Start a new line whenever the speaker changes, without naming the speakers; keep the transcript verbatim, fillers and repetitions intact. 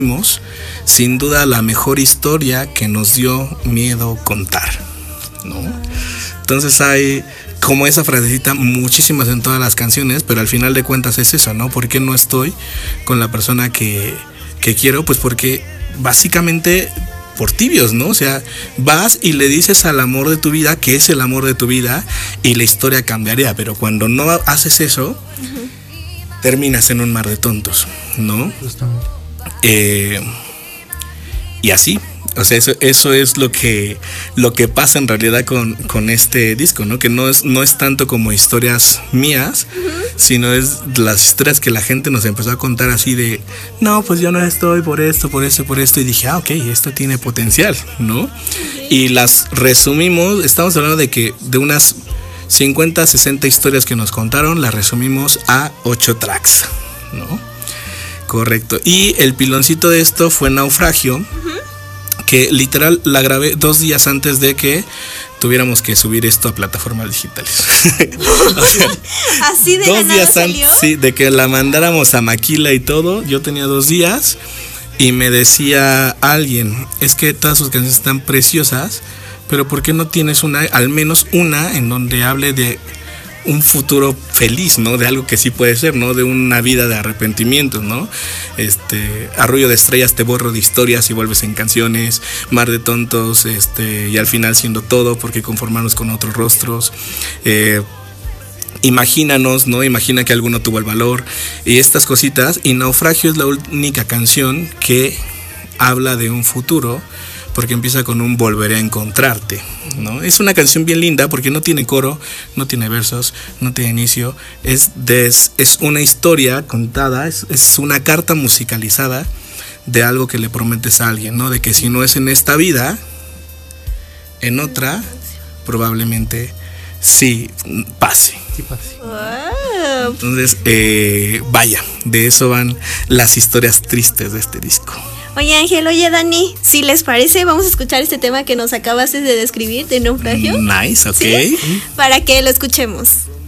sin duda la mejor historia que nos dio miedo contar, ¿no? Entonces hay como esa frasecita muchísimas en todas las canciones, pero al final de cuentas es eso, ¿no? ¿Por qué no estoy con la persona que, que quiero? Pues porque básicamente por tibios, ¿no? O sea, vas y le dices al amor de tu vida que es el amor de tu vida y la historia cambiaría, pero cuando no haces eso, uh-huh. terminas en un mar de tontos, ¿no? Justamente. Eh, y así, o sea, eso, eso es lo que, lo que pasa en realidad con, con este disco, ¿no? Que no es, no es tanto como historias mías, uh-huh. sino es las historias que la gente nos empezó a contar así de, no, pues yo no estoy por esto, por esto, por esto, y dije, ah, ok, esto tiene potencial, ¿no? Okay. Y las resumimos, estamos hablando de que de unas cincuenta, sesenta historias que nos contaron, las resumimos a ocho tracks, ¿no? Correcto. Y el piloncito de esto fue Naufragio, uh-huh. que literal la grabé dos días antes de que tuviéramos que subir esto a plataformas digitales. O sea,
así de
dos
la
días
nada
antes,
salió.
sí, de que la mandáramos a Maquila y todo. Yo tenía dos días y me decía alguien, es que todas sus canciones están preciosas, pero ¿por qué no tienes una, al menos una en donde hable de un futuro feliz, ¿no? De algo que sí puede ser, ¿no? De una vida de arrepentimientos, ¿no? Este, Arrullo de estrellas, te borro de historias y vuelves en canciones, Mar de tontos, este, y al final siendo todo, porque conformarnos con otros rostros, eh, imagínanos, ¿no? Imagina que alguno tuvo el valor y estas cositas. Y Naufragio es la única canción que habla de un futuro, porque empieza con un volveré a encontrarte, ¿no? Es una canción bien linda porque no tiene coro, no tiene versos, no tiene inicio, es, des, es una historia contada, es, es una carta musicalizada de algo que le prometes a alguien, ¿no? De que si no es en esta vida, en otra, probablemente sí pase. Sí pase. Wow. Entonces, eh, vaya, de eso van las historias tristes de este disco.
Oye Ángel, oye Dani, si les parece, vamos a escuchar este tema que nos acabaste de describir de Naufragio.
Nice, ok.
¿Sí? Para que lo escuchemos.